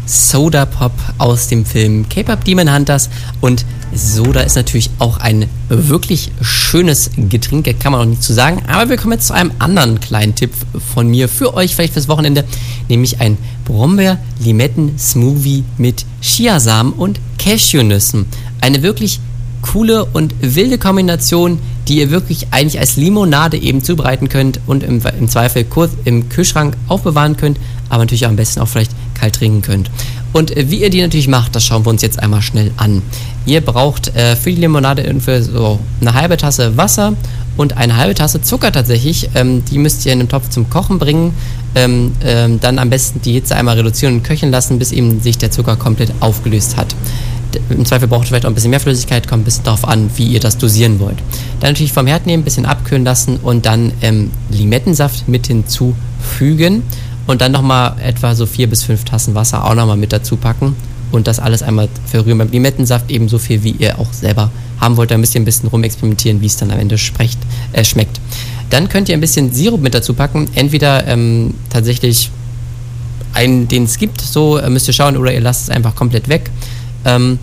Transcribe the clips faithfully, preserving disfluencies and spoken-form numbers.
Soda Pop aus dem Film K-Pop Demon Hunters. Und Soda ist natürlich auch ein wirklich schönes Getränk, kann man auch nicht zu sagen. Aber wir kommen jetzt zu einem anderen kleinen Tipp von mir für euch, vielleicht fürs Wochenende, nämlich ein Brombeer-Limetten-Smoothie mit Chiasamen und Cashewnüssen. Eine wirklich coole und wilde Kombination, die ihr wirklich eigentlich als Limonade eben zubereiten könnt und im, im Zweifel kurz im Kühlschrank aufbewahren könnt, aber natürlich am besten auch vielleicht kalt trinken könnt. Und äh, wie ihr die natürlich macht, das schauen wir uns jetzt einmal schnell an. Ihr braucht äh, für die Limonade ungefähr so eine halbe Tasse Wasser und eine halbe Tasse Zucker tatsächlich. Ähm, die müsst ihr in einem Topf zum Kochen bringen. Ähm, ähm, dann am besten die Hitze einmal reduzieren und köcheln lassen, bis eben sich der Zucker komplett aufgelöst hat. Im Zweifel braucht ihr vielleicht auch ein bisschen mehr Flüssigkeit, kommt ein bisschen darauf an, wie ihr das dosieren wollt. Dann natürlich vom Herd nehmen, ein bisschen abkühlen lassen und dann ähm, Limettensaft mit hinzufügen und dann nochmal etwa so vier bis fünf Tassen Wasser auch nochmal mit dazu packen und das alles einmal verrühren. Beim Limettensaft eben so viel, wie ihr auch selber haben wollt. Da müsst ihr ein bisschen rumexperimentieren, wie es dann am Ende sprecht, äh, schmeckt. Dann könnt ihr ein bisschen Sirup mit dazu packen, entweder ähm, tatsächlich einen, den es gibt, so äh, müsst ihr schauen, oder ihr lasst es einfach komplett weg. Ähm,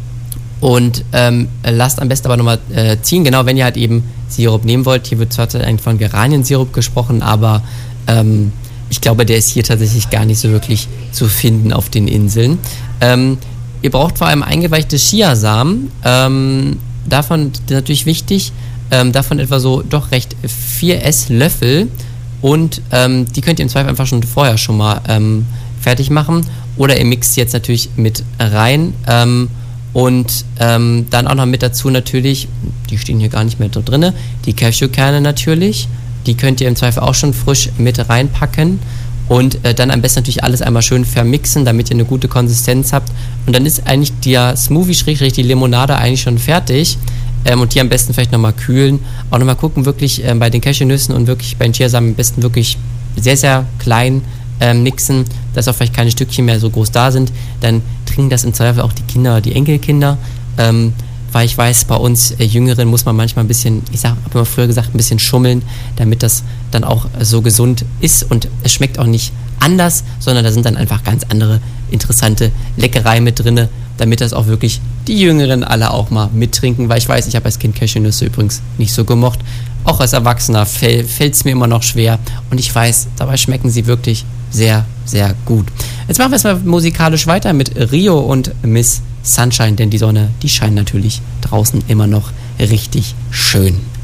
und ähm, lasst am besten aber nochmal äh, ziehen, genau, wenn ihr halt eben Sirup nehmen wollt. Hier wird zwar eigentlich von Geraniensirup gesprochen, aber ähm, ich glaube, der ist hier tatsächlich gar nicht so wirklich zu finden auf den Inseln. Ähm, ihr braucht vor allem eingeweichte Chiasamen, ähm, davon das ist natürlich wichtig, ähm, davon etwa so doch recht vier Esslöffel und ähm, die könnt ihr im Zweifel einfach schon vorher schon mal ähm, fertig machen. Oder ihr mixt jetzt natürlich mit rein ähm, und ähm, dann auch noch mit dazu natürlich, die stehen hier gar nicht mehr drin, die Cashewkerne natürlich, die könnt ihr im Zweifel auch schon frisch mit reinpacken und äh, dann am besten natürlich alles einmal schön vermixen, damit ihr eine gute Konsistenz habt und dann ist eigentlich der Smoothie, die Limonade eigentlich schon fertig ähm, und die am besten vielleicht nochmal kühlen, auch nochmal gucken wirklich äh, bei den Cashewnüssen und wirklich bei den Chiasamen am besten wirklich sehr, sehr klein Ähm, mixen, dass auch vielleicht keine Stückchen mehr so groß da sind, dann trinken das im Zweifel auch die Kinder, die Enkelkinder, ähm, weil ich weiß, bei uns äh, Jüngeren muss man manchmal ein bisschen, ich habe immer früher gesagt, ein bisschen schummeln, damit das dann auch äh, so gesund ist und es schmeckt auch nicht anders, sondern da sind dann einfach ganz andere interessante Leckereien mit drin, damit das auch wirklich die Jüngeren alle auch mal mittrinken, weil ich weiß, ich habe als Kind Cashewnüsse übrigens nicht so gemocht. Auch als Erwachsener fällt es mir immer noch schwer und ich weiß, dabei schmecken sie wirklich sehr, sehr gut. Jetzt machen wir erstmal musikalisch weiter mit Rio und Miss Sunshine, denn die Sonne, die scheint natürlich draußen immer noch richtig schön.